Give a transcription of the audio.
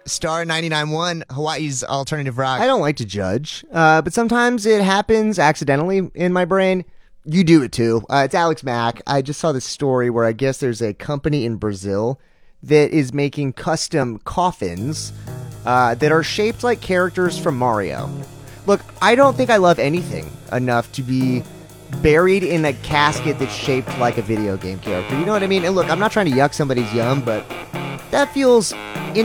Star 99.1, Hawaii's alternative rock. I don't like to judge, but sometimes it happens accidentally in my brain. You do it too. It's Alex Mack. I just saw this story where I guess there's a company in Brazil that is making custom coffins that are shaped like characters from Mario. Look, I don't think I love anything enough to be buried in a casket that's shaped like a video game character. You know what I mean? And look, I'm not trying to yuck somebody's yum, but that feels